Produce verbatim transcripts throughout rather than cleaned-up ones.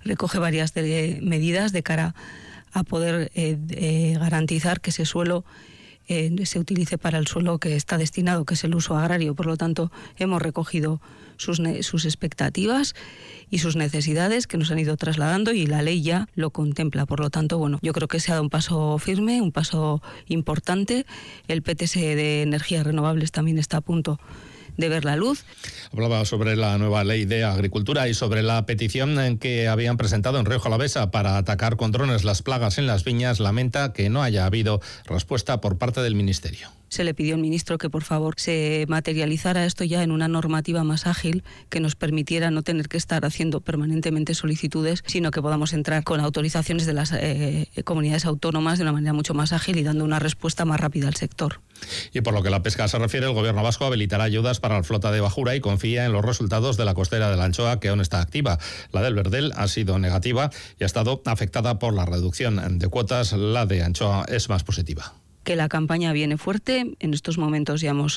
recoge varias de, medidas de cara a poder eh, eh, garantizar que ese suelo eh, se utilice para el suelo que está destinado, que es el uso agrario. Por lo tanto, hemos recogido sus, sus expectativas y sus necesidades que nos han ido trasladando, y la ley ya lo contempla. Por lo tanto, bueno, yo creo que se ha dado un paso firme, un paso importante. El P T S de energías renovables también está a punto de ver la luz. Hablaba sobre la nueva ley de agricultura y sobre la petición en que habían presentado en Rioja Alavesa para atacar con drones las plagas en las viñas. Lamenta que no haya habido respuesta por parte del Ministerio. Se le pidió al ministro que por favor se materializara esto ya en una normativa más ágil, que nos permitiera no tener que estar haciendo permanentemente solicitudes, sino que podamos entrar con autorizaciones de las eh, comunidades autónomas de una manera mucho más ágil y dando una respuesta más rápida al sector. Y por lo que la pesca se refiere, el Gobierno vasco habilitará ayudas para la flota de bajura y confía en los resultados de la costera de la anchoa, que aún está activa. La del verdel ha sido negativa y ha estado afectada por la reducción de cuotas. La de anchoa es más positiva. Que la campaña viene fuerte. En estos momentos ya hemos,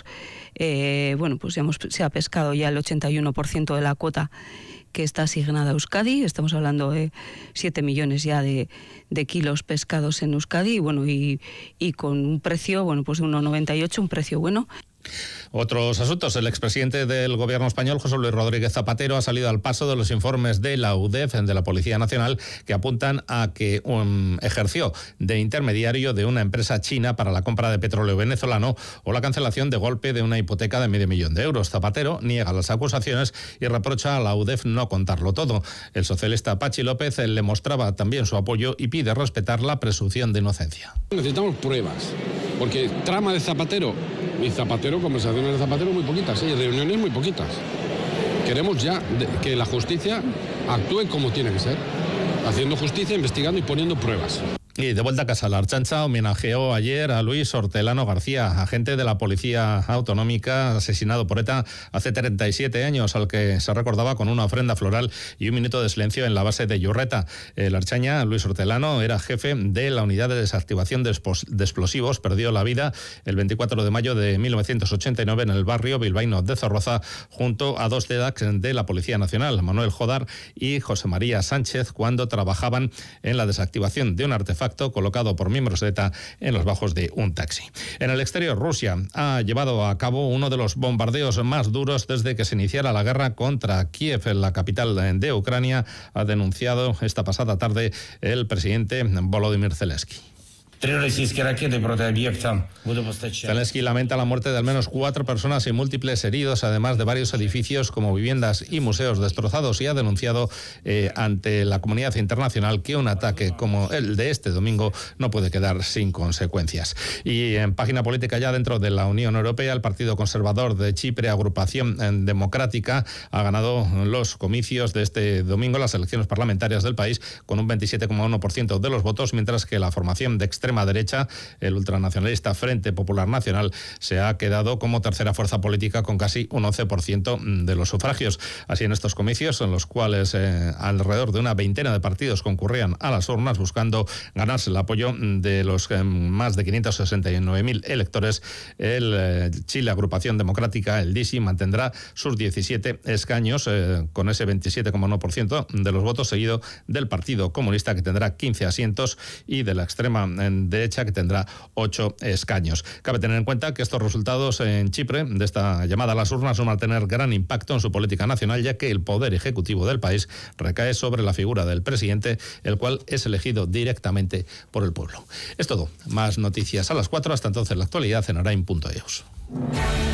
eh, bueno, pues ya hemos, se ha pescado ya el ochenta y uno por ciento de la cuota que está asignada a Euskadi. Estamos hablando de siete millones ya de, de kilos pescados en Euskadi, y bueno, y, y con un precio, bueno, pues de uno noventa y ocho, un precio bueno. Otros asuntos. El expresidente del Gobierno español, José Luis Rodríguez Zapatero, ha salido al paso de los informes de la U D E F, de la Policía Nacional, que apuntan a que um, ejerció de intermediario de una empresa china para la compra de petróleo venezolano o la cancelación de golpe de una hipoteca de medio millón de euros. Zapatero niega las acusaciones y reprocha a la U D E F no contarlo todo. El socialista Pachi López le mostraba también su apoyo y pide respetar la presunción de inocencia. Necesitamos pruebas, porque trama de Zapatero y Zapatero, conversaciones de Zapatero muy poquitas, ¿eh? Reuniones muy poquitas. Queremos ya de, que la justicia actúe como tiene que ser, haciendo justicia, investigando y poniendo pruebas. Y de vuelta a casa, la Archancha homenajeó ayer a Luis Hortelano García, agente de la Policía Autonómica, asesinado por ETA hace treinta y siete años, al que se recordaba con una ofrenda floral y un minuto de silencio en la base de Yurreta. El Archaña, Luis Hortelano, era jefe de la unidad de desactivación de, de explosivos. Perdió la vida el veinticuatro de mayo de mil novecientos ochenta y nueve en el barrio bilbaíno de Zorroza, junto a dos D E D A C de la Policía Nacional, Manuel Jodar y José María Sánchez, cuando trabajaban en la desactivación de un artefacto colocado por miembros de ETA en los bajos de un taxi. En el exterior, Rusia ha llevado a cabo uno de los bombardeos más duros desde que se iniciara la guerra contra Kiev, en la capital de Ucrania, ha denunciado esta pasada tarde el presidente Volodymyr Zelensky. Zelensky lamenta la muerte de al menos cuatro personas y múltiples heridos, además de varios edificios como viviendas y museos destrozados, y ha denunciado eh, ante la comunidad internacional que un ataque como el de este domingo no puede quedar sin consecuencias. Y en página política, ya dentro de la Unión Europea, el Partido Conservador de Chipre, agrupación democrática, ha ganado los comicios de este domingo, las elecciones parlamentarias del país, con un veintisiete coma uno por ciento de los votos, mientras que la formación de extrema derecha, el ultranacionalista Frente Popular Nacional, se ha quedado como tercera fuerza política con casi un once por ciento de los sufragios. Así, en estos comicios, en los cuales eh, alrededor de una veintena de partidos concurrían a las urnas buscando ganarse el apoyo de los eh, más de quinientos sesenta y nueve mil electores, el eh, Chile Agrupación Democrática, el D I S I, mantendrá sus diecisiete escaños eh, con ese veintisiete coma uno por ciento de los votos, seguido del Partido Comunista, que tendrá quince asientos, y de la extrema eh, derecha, que tendrá ocho escaños. Cabe tener en cuenta que estos resultados en Chipre, de esta llamada a las urnas, van a tener gran impacto en su política nacional, ya que el poder ejecutivo del país recae sobre la figura del presidente, el cual es elegido directamente por el pueblo. Es todo. Más noticias a las cuatro. Hasta entonces, la actualidad en Arain punto eus.